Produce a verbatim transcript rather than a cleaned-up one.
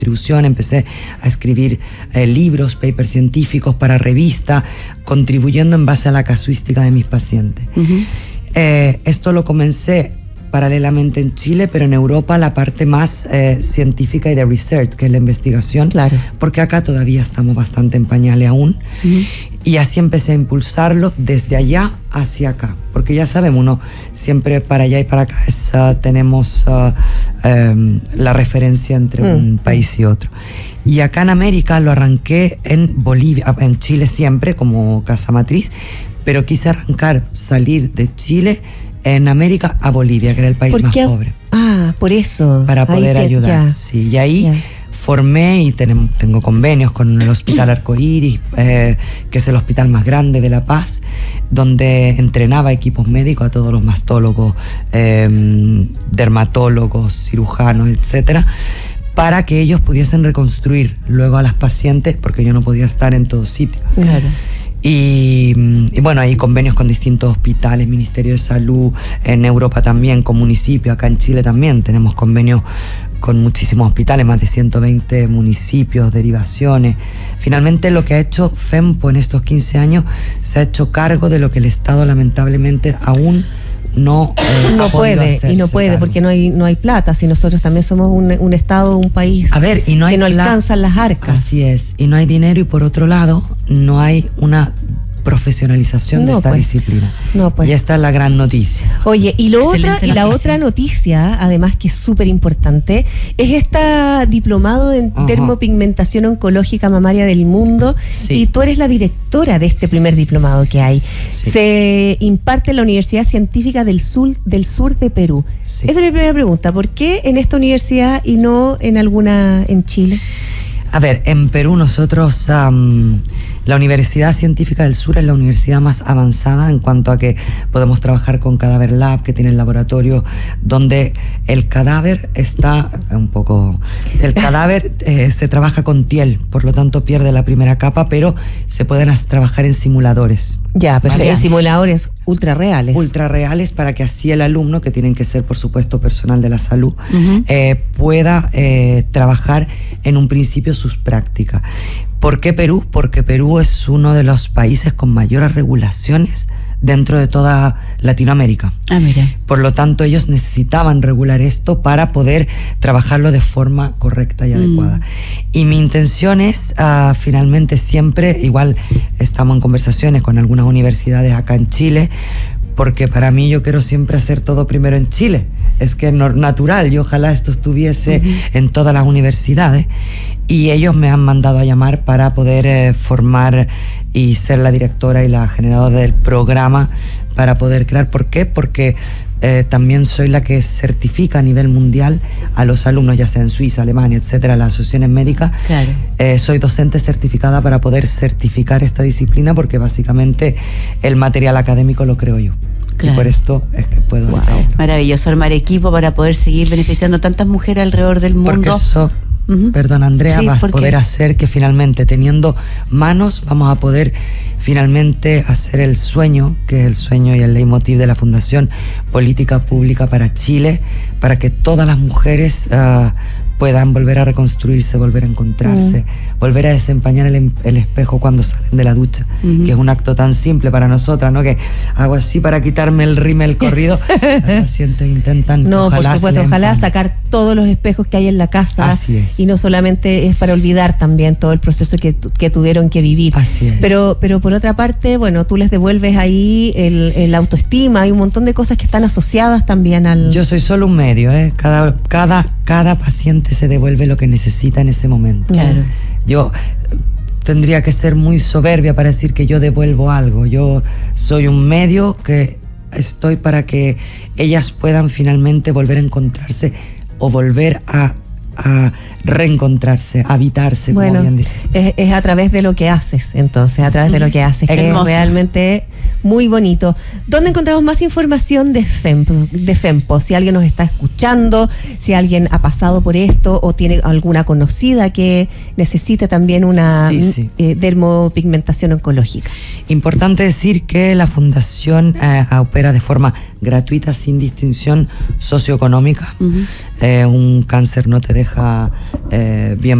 distribución, empecé a escribir eh, libros, papers científicos para revista, contribuyendo en base a la casuística de mis pacientes. Uh-huh. Eh, esto lo comencé paralelamente en Chile, pero en Europa la parte más eh, científica y de research, que es la investigación, claro. porque acá todavía estamos bastante en pañales aún. Uh-huh. Y así empecé a impulsarlo desde allá hacia acá, porque ya sabemos, uno siempre para allá y para acá es, uh, tenemos uh, um, la referencia entre uh-huh. un país y otro. Y acá en América lo arranqué en Bolivia, en Chile siempre como casa matriz, pero quise arrancar, salir de Chile en América a Bolivia, que era el país más pobre. Ah, por eso. Para poder te, ayudar. Ya. Sí, y ahí ya. formé y tenemos, tengo convenios con el Hospital Arcoíris, eh, que es el hospital más grande de La Paz, donde entrenaba equipos médicos a todos los mastólogos, eh, dermatólogos, cirujanos, etcétera, para que ellos pudiesen reconstruir luego a las pacientes, porque yo no podía estar en todo sitio. Claro. Y, y bueno, hay convenios con distintos hospitales, Ministerio de Salud, en Europa también, con municipios, acá en Chile también tenemos convenios con muchísimos hospitales, más de ciento veinte municipios, derivaciones. Finalmente lo que ha hecho FEMPO en estos quince años, se ha hecho cargo de lo que el Estado lamentablemente aún no eh, no puede y no puede cargo. Porque no hay no hay plata. Si nosotros también somos un, un estado, un país a ver, y no hay que no pla- alcanzan las arcas. Así es, y no hay dinero, y por otro lado no hay una profesionalización no, de esta pues. disciplina. No, pues. Y esta es la gran noticia. Oye, y lo otra, y la noticia. otra noticia, además que es súper importante, es esta diplomado en Ajá. termopigmentación oncológica mamaria del mundo, sí. y tú eres la directora de este primer diplomado que hay. Sí. Se imparte en la Universidad Científica del Sur, del Sur de Perú. Sí. Esa es mi primera pregunta. ¿Por qué en esta universidad y no en alguna en Chile? A ver, en Perú nosotros, um, la Universidad Científica del Sur es la universidad más avanzada en cuanto a que podemos trabajar con Cadáver Lab, que tiene el laboratorio donde el cadáver está un poco... El cadáver eh, se trabaja con piel, por lo tanto pierde la primera capa, pero se pueden as- trabajar en simuladores. Ya, perfecto. ¿Vale? Simuladores ultra reales. Ultra reales, para que así el alumno, que tienen que ser por supuesto personal de la salud, uh-huh. eh, pueda eh, trabajar en un principio sus prácticas. ¿Por qué Perú? Porque Perú es uno de los países con mayores regulaciones dentro de toda Latinoamérica. Ah, mira. Por lo tanto, ellos necesitaban regular esto para poder trabajarlo de forma correcta y adecuada. Mm. Y mi intención es, uh, finalmente, siempre, igual estamos en conversaciones con algunas universidades acá en Chile, porque para mí yo quiero siempre hacer todo primero en Chile. Es que es natural, y ojalá esto estuviese uh-huh. en todas las universidades. Y ellos me han mandado a llamar para poder eh, formar y ser la directora y la generadora del programa para poder crear. ¿Por qué? Porque eh, también soy la que certifica a nivel mundial a los alumnos, ya sea en Suiza, Alemania, etcétera, las asociaciones médicas. Claro. Eh, soy docente certificada para poder certificar esta disciplina, porque básicamente el material académico lo creo yo. Claro. Y por esto es que puedo wow. hacerlo. Maravilloso, armar equipo para poder seguir beneficiando a tantas mujeres alrededor del mundo. Porque eso, uh-huh. perdón Andrea, sí, vas a poder hacer que finalmente, teniendo manos, vamos a poder finalmente hacer el sueño, que es el sueño y el leitmotiv de la Fundación Política Pública para Chile, para que todas las mujeres uh, puedan volver a reconstruirse, volver a encontrarse, mm. volver a desempañar el, el espejo cuando salen de la ducha, mm-hmm. que es un acto tan simple para nosotras, ¿no? Que hago así para quitarme el rímel corrido. Los pacientes intentan, no, ojalá por supuesto, ojalá sacar todos los espejos que hay en la casa. Así es. Y no solamente es para olvidar también todo el proceso que, que tuvieron que vivir. Así es. Pero, pero por otra parte, bueno, tú les devuelves ahí el, el autoestima, hay un montón de cosas que están asociadas también al... Yo soy solo un medio, ¿eh? Cada, cada, cada paciente se devuelve lo que necesita en ese momento. Claro. Yo tendría que ser muy soberbia para decir que yo devuelvo algo. Yo soy un medio que estoy para que ellas puedan finalmente volver a encontrarse o volver a, a reencontrarse, a habitarse, bueno, como bien dices. Es, es a través de lo que haces, entonces, a través de lo que haces, que Hermoso. Es realmente muy bonito. ¿Dónde encontramos más información de FEMPO, de FEMPO? Si alguien nos está escuchando, si alguien ha pasado por esto o tiene alguna conocida que necesite también una sí, sí. Eh, dermopigmentación oncológica. Importante decir que la Fundación eh, opera de forma gratuita, sin distinción socioeconómica. Uh-huh. Eh, un cáncer no te deja eh, bien